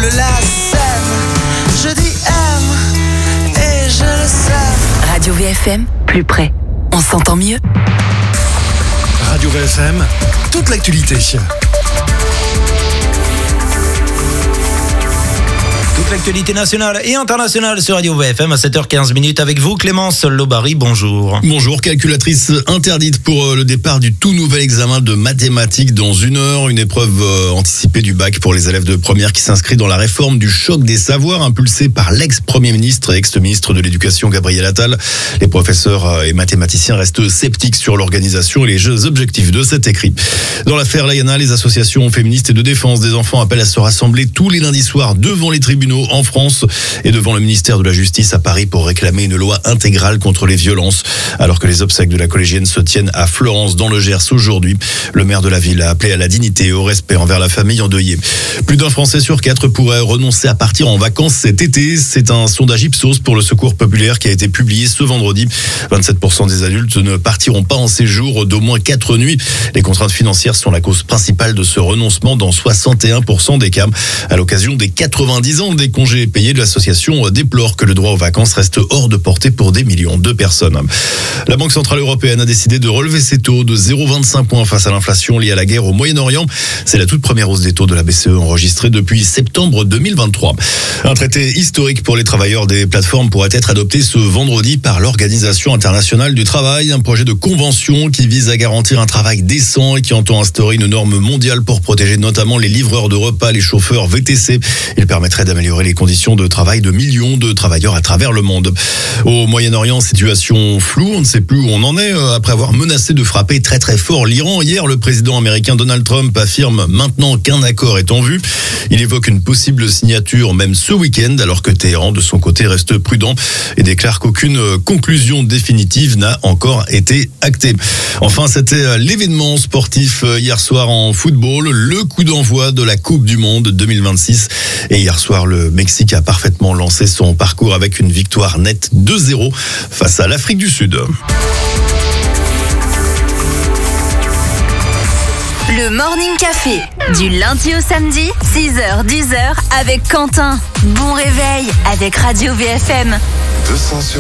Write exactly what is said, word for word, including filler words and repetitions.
coule la Seine. Je dis aime et je le sais. Radio V F M, plus près, on s'entend mieux. Radio V F M, toute l'actualité. Toute l'actualité nationale et internationale sur Radio V F M à sept heures quinze avec vous, Clémence Lobary, bonjour. Bonjour, calculatrice interdite pour le départ du tout nouvel examen de mathématiques dans une heure. Une épreuve anticipée du bac pour les élèves de première qui s'inscrit dans la réforme du choc des savoirs impulsée par l'ex-premier ministre et ex-ministre de l'Éducation Gabriel Attal. Les professeurs et mathématiciens restent sceptiques sur l'organisation et les objectifs de cet écrit. Dans l'affaire Layana, les associations féministes et de défense des enfants appellent à se rassembler tous les lundis soirs devant les tribunaux en France et devant le ministère de la Justice à Paris pour réclamer une loi intégrale contre les violences. Alors que les obsèques de la collégienne se tiennent à Florence dans le Gers aujourd'hui, le maire de la ville a appelé à la dignité et au respect envers la famille endeuillée. Plus d'un Français sur quatre pourrait renoncer à partir en vacances cet été. C'est un sondage Ipsos pour le Secours populaire qui a été publié ce vendredi. vingt-sept pour cent des adultes ne partiront pas en séjour d'au moins quatre nuits. Les contraintes financières sont la cause principale de ce renoncement dans soixante et un pour cent des cas. À l'occasion des quatre-vingt-dix ans des congés payés, de l'association déplore que le droit aux vacances reste hors de portée pour des millions de personnes. La Banque centrale européenne a décidé de relever ses taux de zéro virgule vingt-cinq points face à l'inflation liée à la guerre au Moyen-Orient. C'est la toute première hausse des taux de la B C E enregistrée depuis septembre deux mille vingt-trois. Un traité historique pour les travailleurs des plateformes pourrait être adopté ce vendredi par l'Organisation internationale du travail. Un projet de convention qui vise à garantir un travail décent et qui entend instaurer une norme mondiale pour protéger notamment les livreurs de repas, les chauffeurs V T C. Il permettrait d'améliorer les conditions de travail de millions de travailleurs à travers le monde. Au Moyen-Orient, situation floue, on ne sait plus où on en est. Après avoir menacé de frapper très très fort l'Iran, hier, le président américain Donald Trump affirme maintenant qu'un accord est en vue. Il évoque une possible signature même ce week-end, alors que Téhéran, de son côté, reste prudent et déclare qu'aucune conclusion définitive n'a encore été actée. Enfin, c'était l'événement sportif hier soir en football, le coup d'envoi de la Coupe du Monde deux mille vingt-six. Et hier soir, le Mexique a parfaitement lancé son parcours avec une victoire nette deux zéro face à l'Afrique du Sud. Le Morning Café, du lundi au samedi, six heures dix heures avec Quentin. Bon réveil avec Radio V F M. deux cents sur